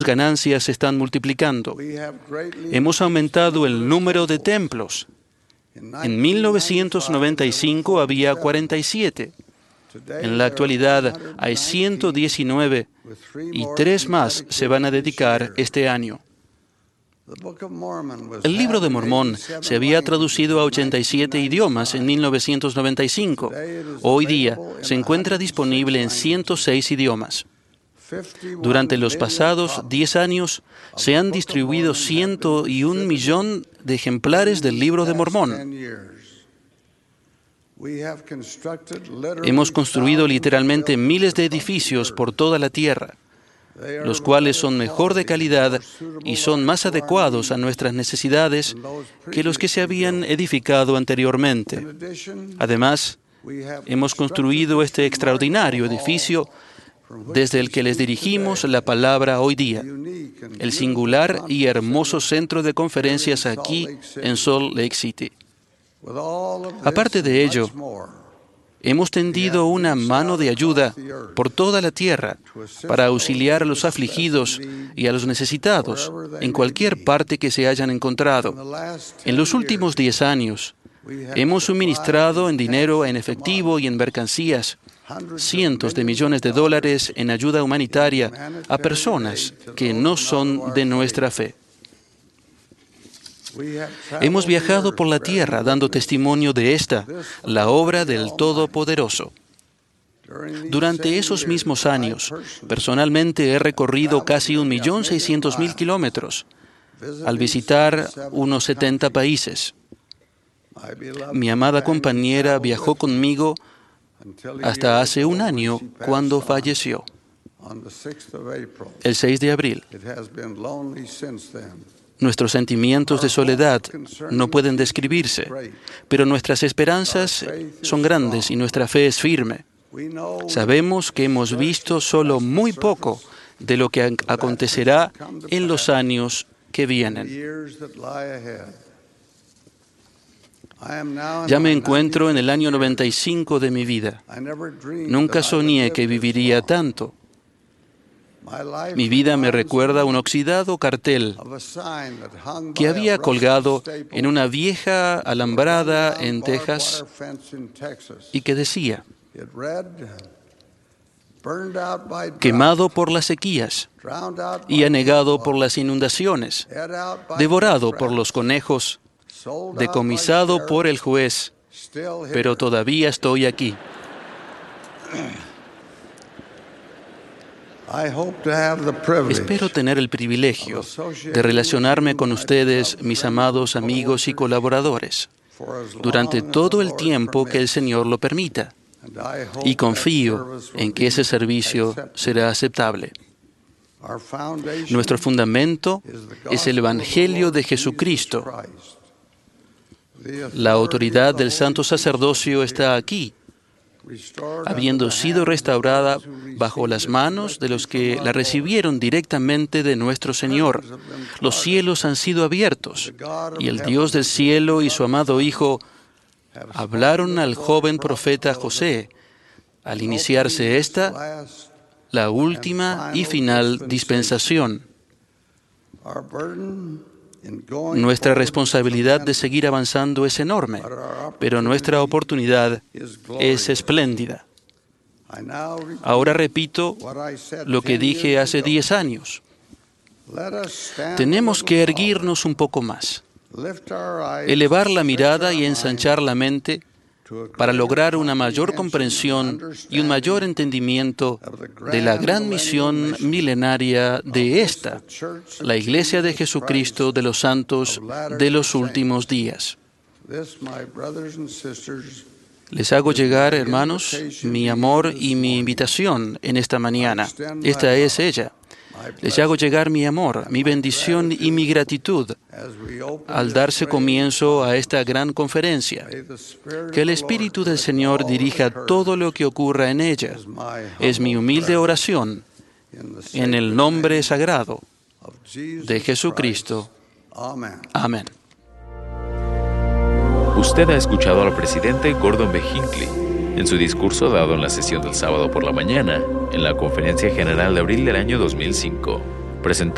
ganancias se están multiplicando. Hemos aumentado el número de templos. En 1995 había 47. En la actualidad hay 119 y 3 más se van a dedicar este año. El Libro de Mormón se había traducido a 87 idiomas en 1995. Hoy día se encuentra disponible en 106 idiomas. Durante los pasados 10 años se han distribuido 101 millón de ejemplares del Libro de Mormón. Hemos construido literalmente miles de edificios por toda la tierra, los cuales son mejor de calidad y son más adecuados a nuestras necesidades que los que se habían edificado anteriormente. Además, hemos construido este extraordinario edificio desde el que les dirigimos la palabra hoy día, el singular y hermoso centro de conferencias aquí en Salt Lake City. Aparte de ello, hemos tendido una mano de ayuda por toda la tierra para auxiliar a los afligidos y a los necesitados en cualquier parte que se hayan encontrado. En los últimos 10 años, hemos suministrado en dinero, en efectivo y en mercancías cientos de millones de dólares en ayuda humanitaria a personas que no son de nuestra fe. Hemos viajado por la tierra dando testimonio de esta, la obra del Todopoderoso. Durante esos mismos años, personalmente he recorrido casi 1.600.000 kilómetros al visitar unos 70 países. Mi amada compañera viajó conmigo hasta hace un año, cuando falleció, el 6 de abril. Nuestros sentimientos de soledad no pueden describirse, pero nuestras esperanzas son grandes y nuestra fe es firme. Sabemos que hemos visto solo muy poco de lo que acontecerá en los años que vienen. Ya me encuentro en el año 95 de mi vida. Nunca soñé que viviría tanto. Mi vida me recuerda a un oxidado cartel que había colgado en una vieja alambrada en Texas y que decía: quemado por las sequías y anegado por las inundaciones, devorado por los conejos, decomisado por el juez, pero todavía estoy aquí. Espero tener el privilegio de relacionarme con ustedes, mis amados amigos y colaboradores, durante todo el tiempo que el Señor lo permita, y confío en que ese servicio será aceptable. Nuestro fundamento es el Evangelio de Jesucristo. La autoridad del santo sacerdocio está aquí, habiendo sido restaurada bajo las manos de los que la recibieron directamente de nuestro Señor. Los cielos han sido abiertos, y el Dios del cielo y su amado Hijo hablaron al joven profeta José al iniciarse esta, la última y final dispensación. Nuestra responsabilidad de seguir avanzando es enorme, pero nuestra oportunidad es espléndida. Ahora repito lo que dije hace 10 años. Tenemos que erguirnos un poco más, elevar la mirada y ensanchar la mente para lograr una mayor comprensión y un mayor entendimiento de la gran misión milenaria de esta, la Iglesia de Jesucristo de los Santos de los últimos días. Les hago llegar, hermanos, mi amor y mi invitación en esta mañana. Esta es ella. Les hago llegar mi amor, mi bendición y mi gratitud al darse comienzo a esta gran conferencia. Que el Espíritu del Señor dirija todo lo que ocurra en ella. Es mi humilde oración en el nombre sagrado de Jesucristo. Amén. Usted ha escuchado al presidente Gordon B. Hinckley en su discurso dado en la sesión del sábado por la mañana en la Conferencia General de abril del año 2005.